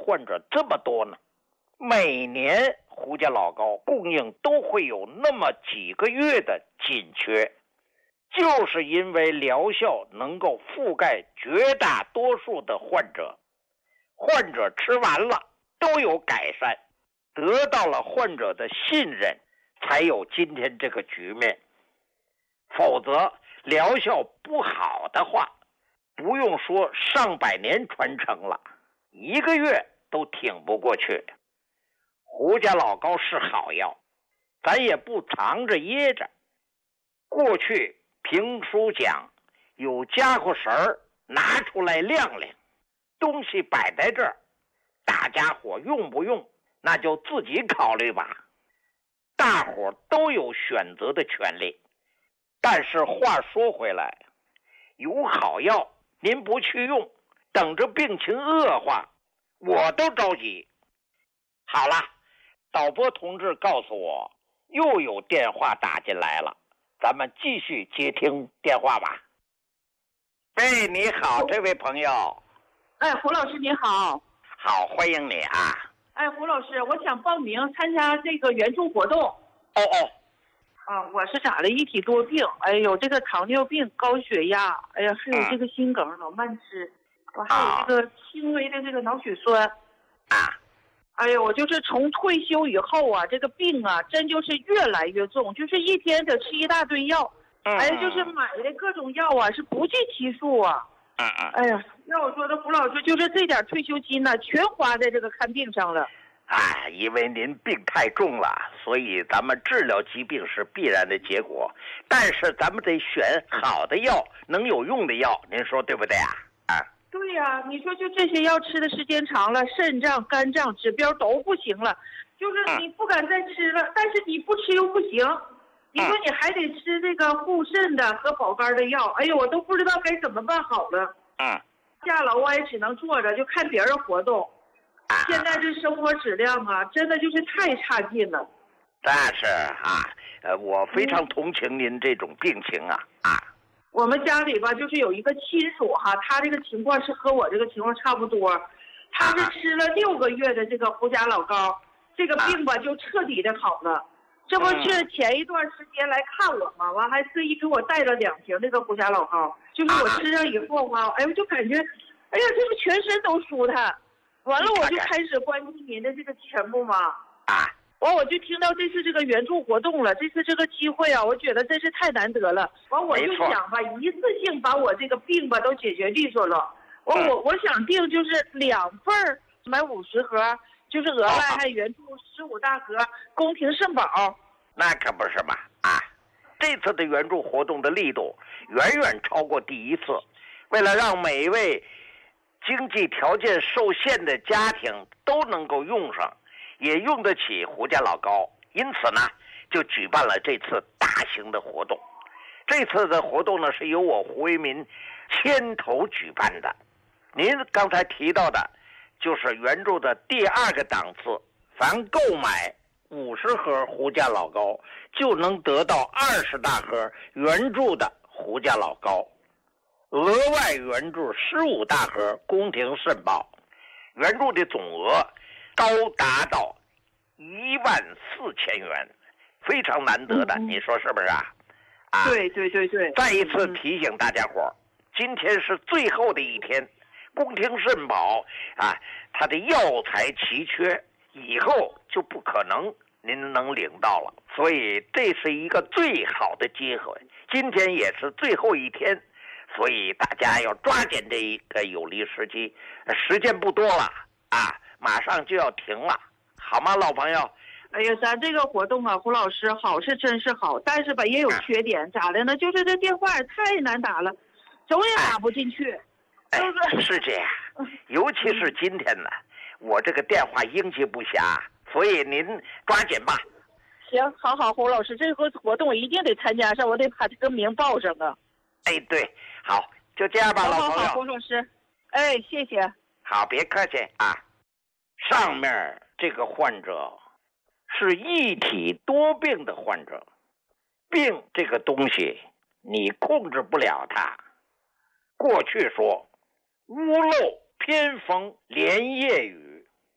患者这么多呢？每年胡家老膏供应都会有那么几个月的紧缺，就是因为疗效能够覆盖绝大多数的患者，患者吃完了都有改善，得到了患者的信任，才有今天这个局面。否则疗效不好的话，不用说上百年传承了，1个月都挺不过去。胡家老膏是好药，咱也不藏着掖着。过去评书讲，有家伙神儿拿出来亮亮，东西摆在这儿，大家伙用不用那就自己考虑吧，大伙都有选择的权利。但是话说回来，有好药您不去用，等着病情恶化，我都着急。好了，导播同志告诉我又有电话打进来了，咱们继续接听电话吧。喂，你好，这位朋友。 哎，胡老师您好。 好，欢迎你啊。 哎，胡老师，我想报名参加这个援助活动。我是咋的？一体多病，哎呦，这个糖尿病、高血压，哎呀，还有这个心梗、老慢支，我还有这个轻微的这个脑血栓。哎呦，我就是从退休以后啊，这个病啊，真就是越来越重，就是一天得吃一大堆药。哎，就是买的各种药啊，是不计其数啊。哎呀，要我说的胡老师，就是这点退休金呢，全花在这个看病上了。 因为您病太重了，所以咱们治疗疾病是必然的结果，但是咱们得选好的药，能有用的药，您说对不对啊？ 对呀，你说就这些药吃的时间长了，肾脏、肝脏指标都不行了，就是你不敢再吃了，但是你不吃又不行，你说你还得吃这个护肾的和保肝的药，哎呦，我都不知道该怎么办好了。下楼我也只能坐着就看别人活动。现在这生活质量啊，真的就是太差劲了。 但是我非常同情您这种病情啊。 我们家里吧，就是有一个亲属哈，他这个情况是和我这个情况差不多，他是吃了6个月的这个胡家老膏，这个病吧就彻底的好了。这不是前一段时间来看我吗？完还特意给我带了2瓶那个胡家老膏，就是我吃上以后啊，哎，我就感觉，哎呀，这个全身都舒坦。完了，我就开始关注您的这个节目嘛。完我就听到这次这个援助活动了，这次这个机会啊，我觉得真是太难得了。完我就想吧，一次性把我这个病吧都解决利索了。我想订就是2份买50盒，就是额外还援助15大盒宫廷肾宝。 那可不是嘛。这次的援助活动的力度远远超过第一次，为了让每一位经济条件受限的家庭都能够用上，也用得起胡家老膏，因此呢，就举办了这次大型的活动。这次的活动呢，是由我胡为民牵头举办的。您刚才提到的，就是援助的第2个档次，凡购买50盒胡家老膏，就能得到20大盒援助的胡家老膏。额外援助15大盒宫廷肾宝，援助的总额高达到14000元，非常难得的，你说是不是啊？ 对。 再一次提醒大家伙，今天是最后的一天，宫廷肾宝它的药材奇缺，以后就不可能您能领到了，所以这是一个最好的机会。今天也是最后一天，所以大家要抓紧这一个有利时机，时间不多了马上就要停了，好吗，老朋友？ 哎呀，咱这个活动啊，胡老师好是真是好，但是吧也有缺点，咋的呢？就是这电话太难打了，总也打不进去。 是这样，尤其是今天呢，我这个电话应接不暇，所以您抓紧吧。 行，好，胡老师，这个活动我一定得参加上，我得把这个名报上啊。 对，好，就这样吧，老朋友。 好，胡老师，谢谢。 好，别客气上面这个患者是一体多病的患者，病这个东西你控制不了它。过去说屋漏偏逢连夜雨，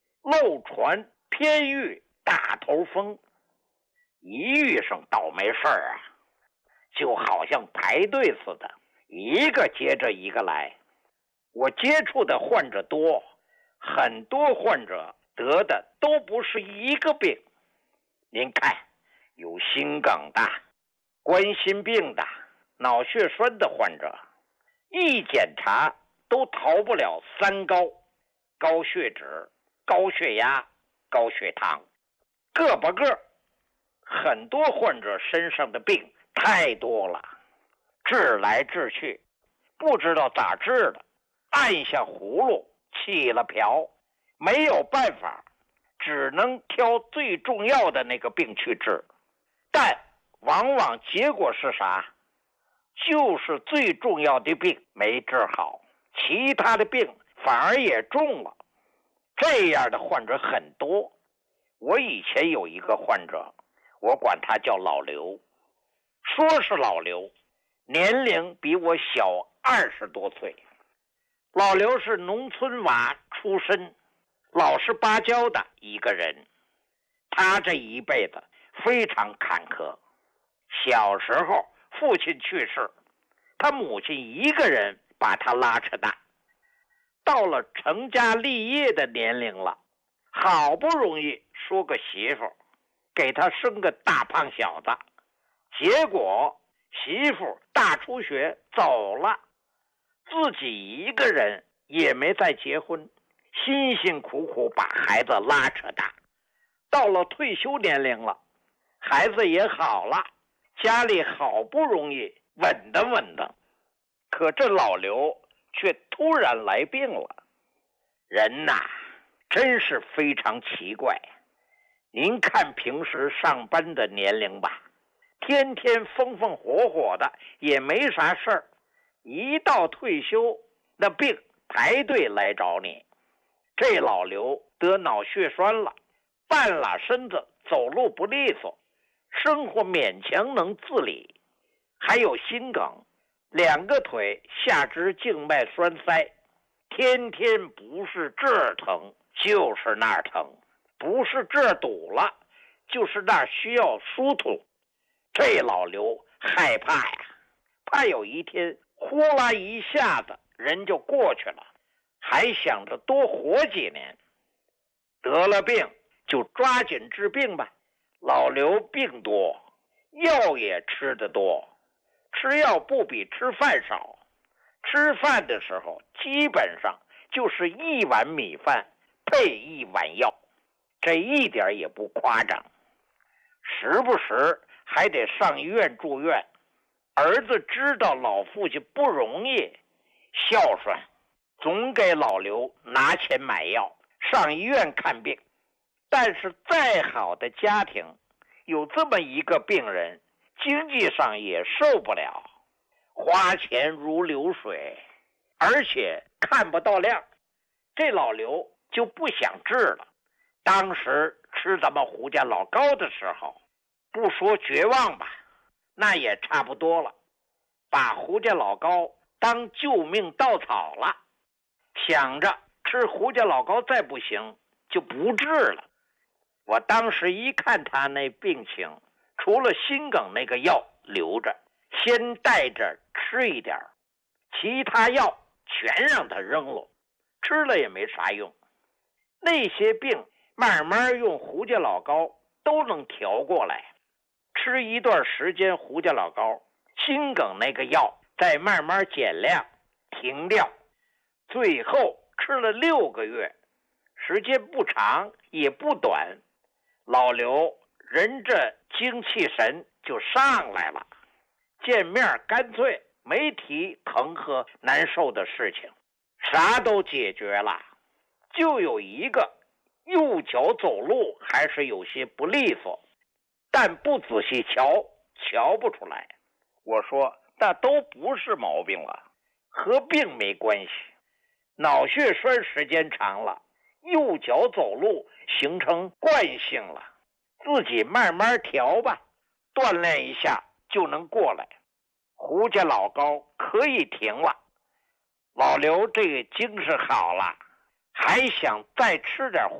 漏船偏遇大头风，一遇上倒霉事儿啊，就好像排队似的，一个接着一个来。我接触的患者多，很多患者得的都不是一个病。您看，有心梗的、冠心病的、脑血栓的患者，一检查都逃不了3高：高血脂、高血压、高血糖，个把个。很多患者身上的病太多了，治来治去，不知道咋治的，按下葫芦起了瓢，没有办法，只能挑最重要的那个病去治，但往往结果是啥？就是最重要的病没治好，其他的病反而也重了。这样的患者很多。我以前有一个患者，我管他叫老刘。说是老刘，年龄比我小20多岁。老刘是农村娃出身，老实巴交的一个人。他这一辈子非常坎坷。小时候父亲去世，他母亲一个人把他拉扯大。到了成家立业的年龄了，好不容易说个媳妇，给他生个大胖小子，结果媳妇大出血走了，自己一个人也没再结婚，辛辛苦苦把孩子拉扯大。到了退休年龄了，孩子也好了，家里好不容易稳当稳当，可这老刘却突然来病了。人呐，真是非常奇怪。您看平时上班的年龄吧，天天风风火火的，也没啥事儿，一到退休，那病排队来找你。这老刘得脑血栓了，半拉身子，走路不利索，生活勉强能自理，还有心梗，2个腿下肢静脉栓塞，天天不是这儿疼就是那儿疼，不是这儿堵了就是那儿需要疏通。这老刘害怕呀，怕有一天呼啦一下子人就过去了，还想着多活几年。得了病就抓紧治病吧。老刘病多，药也吃得多，吃药不比吃饭少，吃饭的时候基本上就是1碗米饭配1碗药，这一点也不夸张。时不时还得上医院住院。儿子知道老父亲不容易，孝顺，总给老刘拿钱买药，上医院看病。但是再好的家庭，有这么一个病人，经济上也受不了，花钱如流水，而且看不到亮。这老刘就不想治了。当时吃咱们胡家老高的时候，不说绝望吧，那也差不多了，把胡家老高当救命稻草了，想着吃胡家老高再不行就不治了。我当时一看他那病情，除了心梗那个药留着，先带着吃一点，其他药全让他扔了，吃了也没啥用。那些病慢慢用胡家老高都能调过来，吃一段时间胡家老高，心梗那个药再慢慢减量停掉，最后吃了6个月，时间不长也不短，老刘人这精气神就上来了，见面干脆没提疼和难受的事情，啥都解决了。就有一个右脚走路还是有些不利索，但不仔细瞧不出来。我说那都不是毛病了，和病没关系。脑血栓时间长了，右脚走路形成惯性了，自己慢慢调吧，锻炼一下就能过来。胡家老高可以停了。老刘这个精神好了，还想再吃点